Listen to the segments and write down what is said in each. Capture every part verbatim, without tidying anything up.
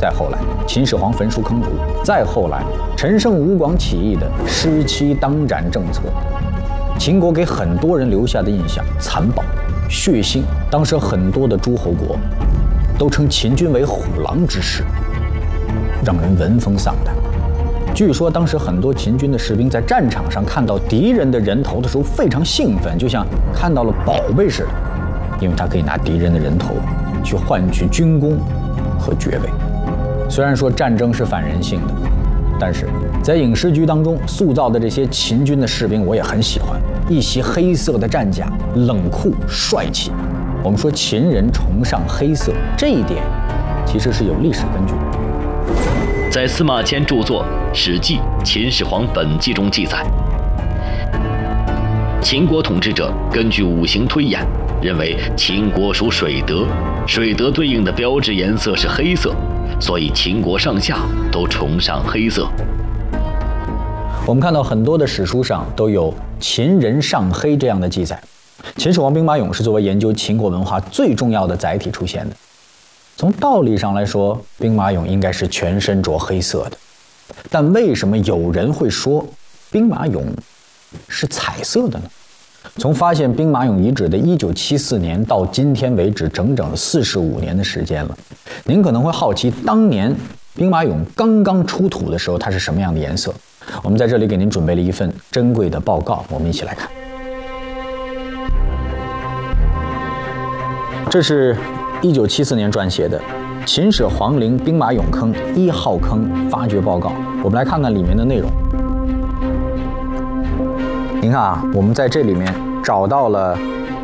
再后来秦始皇焚书坑儒，再后来陈胜吴广起义的失期当斩政策，秦国给很多人留下的印象残暴、血腥。当时很多的诸侯国都称秦军为虎狼之师，让人闻风丧胆。据说当时很多秦军的士兵在战场上看到敌人的人头的时候非常兴奋，就像看到了宝贝似的，因为他可以拿敌人的人头去换取军功和爵位。虽然说战争是反人性的，但是在影视剧当中塑造的这些秦军的士兵我也很喜欢，一袭黑色的战甲，冷酷帅气。我们说秦人崇尚黑色，这一点其实是有历史根据的。 在司马迁著作《史记·秦始皇本纪》中记载，秦国统治者根据五行推演，认为秦国属水德，水德对应的标志颜色是黑色，所以秦国上下都崇尚黑色。 我们看到很多的史书上都有秦人尚黑这样的记载。秦始皇兵马俑是作为研究秦国文化最重要的载体出现的。从道理上来说，兵马俑应该是全身着黑色的，但为什么有人会说兵马俑是彩色的呢？从发现兵马俑遗址的一九七四年到今天为止，整整四十五年的时间了。您可能会好奇，当年兵马俑刚刚出土的时候，它是什么样的颜色？我们在这里给您准备了一份珍贵的报告，我们一起来看。这是一九七四年撰写的秦始皇陵兵马俑坑一号坑发掘报告，我们来看看里面的内容。您看啊，我们在这里面找到了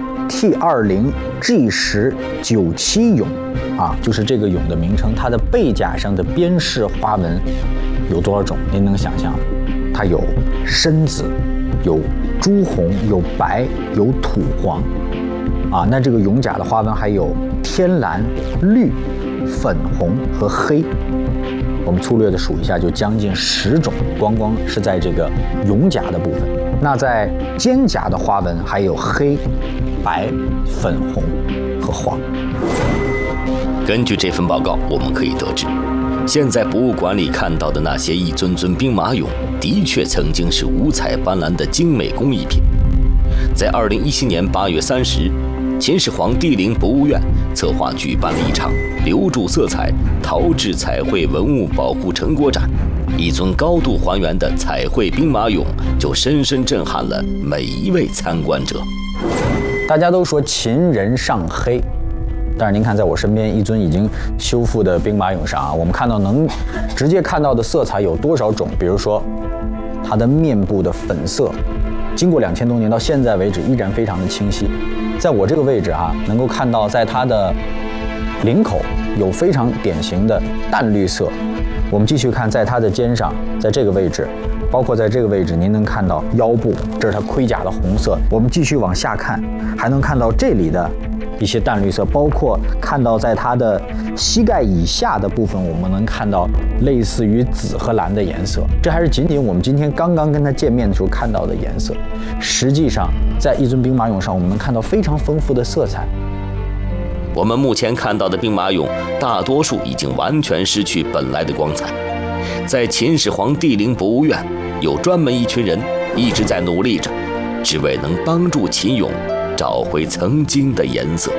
T 二十 G 十 九七俑啊，就是这个俑的名称。它的背甲上的边饰花纹有多少种？您能想象？它有深紫，有朱红，有白，有土黄。啊，那这个俑甲的花纹还有天蓝、绿、粉红和黑。我们粗略的数一下，就将近十种，光光是在这个俑甲的部分。那在肩甲的花纹还有黑、白、粉红和黄。 根据这份报告，我们可以得知，现在博物馆里看到的那些一尊尊兵马俑，的确曾经是五彩斑斓的精美工艺品。在二零一七年八月三十日，秦始皇帝陵博物院策划举办了一场留住色彩陶制彩绘文物保护成果展，一尊高度还原的彩绘兵马俑就深深震撼了每一位参观者。 大家都说秦人尚黑，但是您看，在我身边一尊已经修复的兵马俑上啊，我们看到能直接看到的色彩有多少种？比如说，它的面部的粉色，经过两千多年到现在为止依然非常的清晰。在我这个位置啊，能够看到在它的领口有非常典型的淡绿色。我们继续看，在它的肩上，在这个位置，包括在这个位置，您能看到腰部，这是它盔甲的红色。我们继续往下看，还能看到这里的一些淡绿色，包括看到在它的膝盖以下的部分，我们能看到类似于紫和蓝的颜色。这还是仅仅我们今天刚刚跟它见面的时候看到的颜色。实际上，在一尊兵马俑上，我们能看到非常丰富的色彩。 我们目前看到的兵马俑，大多数已经完全失去本来的光彩。在秦始皇帝陵博物院，有专门一群人一直在努力着，只为能帮助秦俑找回曾经的颜色。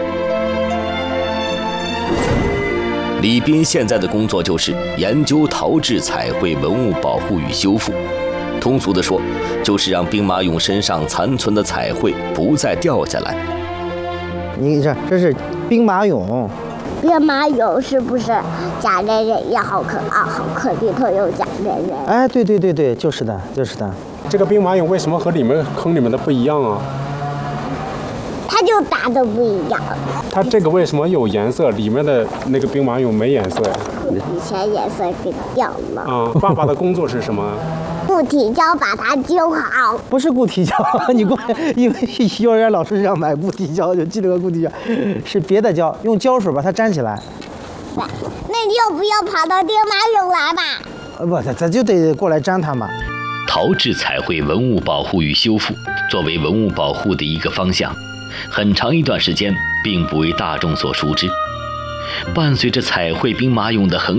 李斌现在的工作就是研究陶制彩绘文物保护与修复。通俗地说，就是让兵马俑身上残存的彩绘不再掉下来。 你这这是兵马俑， 兵马俑是不是甲人人一号坑二号坑里头有甲人人？ 哎，对对对对，就是的，就是的。 这个兵马俑为什么和里面坑里面的不一样啊？ 它就打的不一样。 它这个为什么有颜色？里面的那个兵马俑没颜色呀？ 以前颜色给掉了。 啊、嗯，爸爸的工作是什么？ 固体胶把它揪好。 不是固体胶，你过因为幼儿园老师让买固体胶，就记了个固体胶，是别的胶，用胶水把它粘起来。 对，那你要不要跑到兵马俑来吧？ 呃不，咱咱就得过来粘它嘛。 陶制彩绘文物保护与修复作为文物保护的一个方向，很长一段时间并不为大众所熟知。伴随着彩绘兵马俑的横